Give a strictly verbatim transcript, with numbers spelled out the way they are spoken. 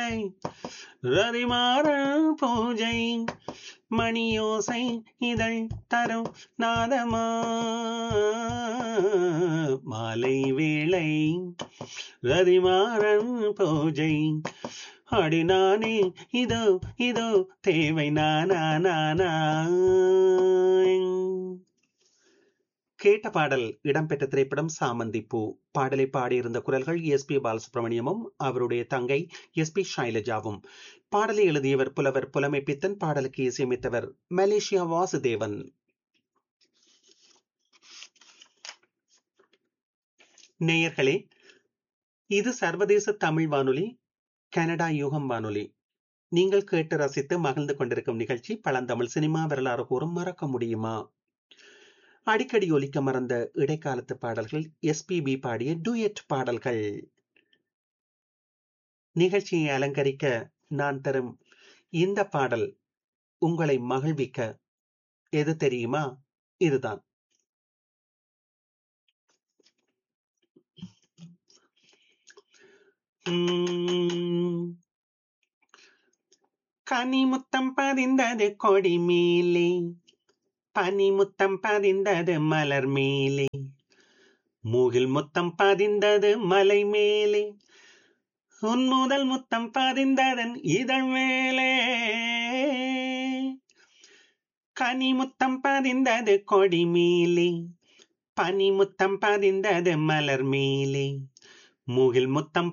வேளை ரதிமாறன் பூஜை மணியோசை இதழ் தரும் நாதமா மாலை வேளை ரதிமாறன் பூஜை அடினானே இதோ இதோ தேவை நானா நானா. கேட்ட பாடல் இடம்பெற்ற திரைப்படம் சாமந்தி பூ. பாடலை பாடியிருந்த குரல்கள் எஸ் பி பாலசுப்ரமணியமும் அவருடைய தங்கை எஸ் பி ஷைலஜாவும். பாடலை எழுதியவர் புலவர் புலமை பித்தன். பாடலுக்கு இசையமைத்தவர் மலேசியா வாசுதேவன். நேயர்களே, இது சர்வதேச தமிழ் வானொலி, கனடா யூகம் வானொலி. நீங்கள் கேட்டு ரசித்து மகிழ்ந்து கொண்டிருக்கும் நிகழ்ச்சி பழந்தமிழ் சினிமா வரலாறு கூறும் மறக்க முடியுமா. அடிக்கடி ஒலிக்க மறந்த இடைக்காலத்து பாடல்கள், எஸ்பிபி பாடிய டூயட் பாடல்கள். நிகழ்ச்சியை அலங்கரிக்க நான் தரும் இந்த பாடல் உங்களை மகிழ்விக்க எது தெரியுமா? இதுதான். கனிமுத்தம் பதிந்தது கொடி மேலே, பனிமுத்தம் பதிந்தது மலர் மேலே, மூகில் முத்தம் பதிந்தது மலை மேலே, உன் முதல் முத்தம் பதிந்ததன் இதழ் மேலே. கனிமுத்தம் பதிந்தது கொடி மேலே, பனிமுத்தம் பதிந்தது மலர் மேலே, மூகில் முத்தம்